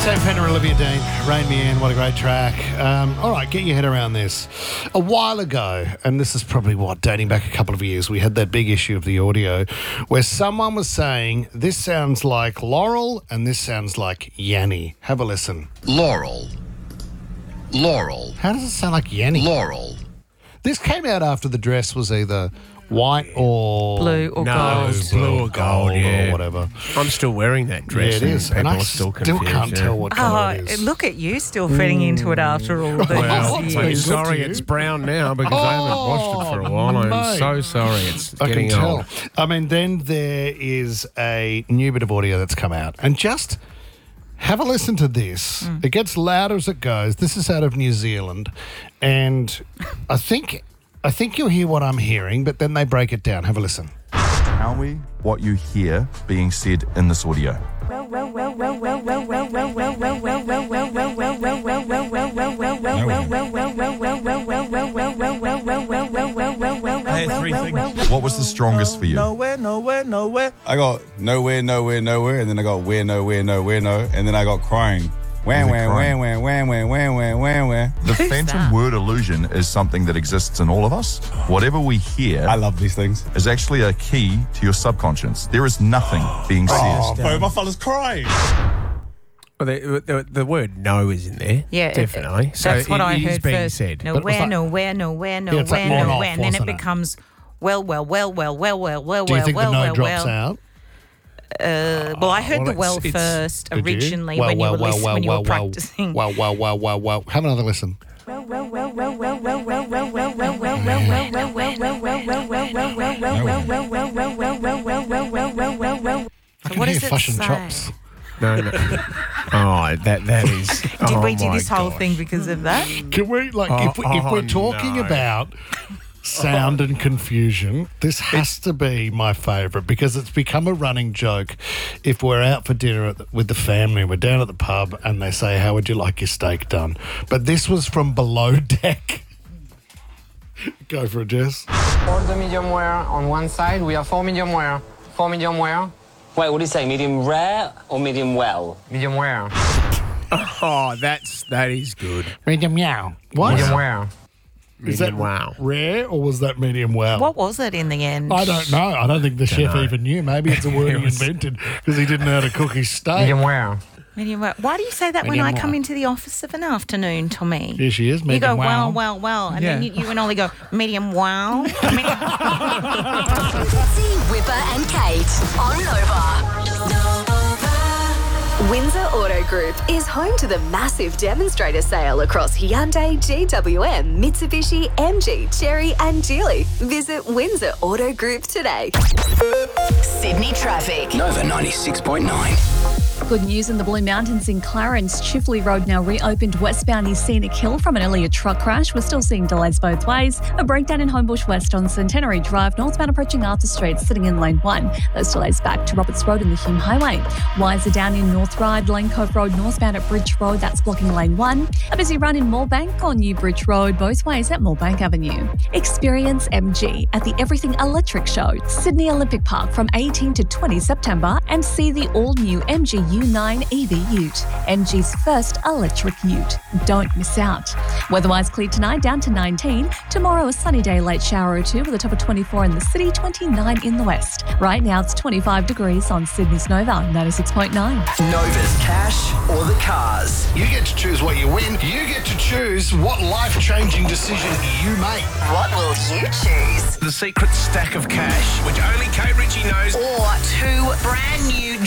Sam Fender and Olivia Dean, Rain Me In, what a great track. All right, get your head around this. A while ago, and this is probably, dating back a couple of years, we had that big issue of the audio where someone was saying, this sounds like Laurel and this sounds like Yanni. Have a listen. Laurel. Laurel. How does it sound like Yanni? Laurel. This came out after the dress was either white or... Blue or No, gold. it was blue or gold, yeah. or whatever. I'm still wearing that dress. Yeah, it is. And And I people are still still confused. can't tell what colour it is. Look at you still fitting into it after all these Well, It's I'm been years. good sorry to you. it's brown now because I haven't washed it for a while. I'm mate. so sorry. It's I can getting tell. old. I mean, then there is a new bit of audio that's come out. And just have a listen to this. It gets louder as it goes. This is out of New Zealand. And I think you'll hear what I'm hearing, but then they break it down. Have a listen. Tell me what you hear being said in this audio. What was the strongest for you? Nowhere. I got nowhere, and then I got where, nowhere, no, and then I got crying. Wham, wham, wham, wham, wham, wham, wham, wham, wham, wham. The Who's phantom that? word illusion is something that exists in all of us. Whatever we hear I love these things. is actually a key to your subconscious. There is nothing being said. Bro, my fella's crying. Well, the word no is in there. Yeah, definitely. So that's what it I is heard being first. said. But it was Nowhere, like- nowhere, nowhere, Yeah, it's like nowhere, on off, nowhere. And then it wasn't it? becomes well. Do you think the no drops out? Well, I heard well, the well it's- first Did you? originally when you were practicing. Wow. Have another listen. I can what hear does it fush and say? chops. No. Oh, that is. Did we oh do my this whole gosh. thing because of that? Can we, if we're talking no. about sound and confusion, this has to be my favourite because it's become a running joke. If we're out for dinner with the family, we're down at the pub and they say, how would you like your steak done? But this was from Below Deck. Go for it, Jess. Order medium rare on one side. We have 4 medium rare. 4 medium rare. Wait, what do you say? Medium rare or medium well? Medium rare. Oh, that is good. Medium meow. What? Medium rare. Is that Medium wow. rare or was that medium well? What was it in the end? I don't know. I don't think the chef even knew. Maybe it's a word It he was- invented because he didn't know how to cook his steak. Medium rare. Medium well. Why do you say that when Medium I come well. into the office of an afternoon, Tommy? Here she is, You medium go, wow. well, and then you and Ollie go, medium wow. See Whipper and Kate on Nova. Windsor Auto Group is home to the massive demonstrator sale across Hyundai, GWM, Mitsubishi, MG, Chery and Geely. Visit Windsor Auto Group today. Sydney traffic. Nova 96.9. Good news in the Blue Mountains in Clarence. Chifley Road now reopened westbound near Scenic Hill from an earlier truck crash. We're still seeing delays both ways. A breakdown in Homebush West on Centenary Drive, northbound approaching Arthur Street, sitting in lane 1. Those delays back to Roberts Road and the Hume Highway. Wires are down in North Ryde, Lane Cove Road, northbound at Bridge Road. That's blocking lane 1. A busy run in Moorebank on New Bridge Road, both ways at Moorebank Avenue. Experience MG at the Everything Electric Show, Sydney Olympic Park from 18 to 20 September and see the all-new MG U9 EV Ute, MG's first electric ute. Don't miss out. Weatherwise clear tonight, down to 19. Tomorrow a sunny day, late shower or two with a top of 24 in the city, 29 in the west. Right now it's 25 degrees on Sydney's Nova, 96.9. Nova's cash or the cars. You get to choose what you win. You get to choose what life-changing decision you make. What will you choose? The secret stack of cash, which only Kate Ritchie knows. Or 2 brand new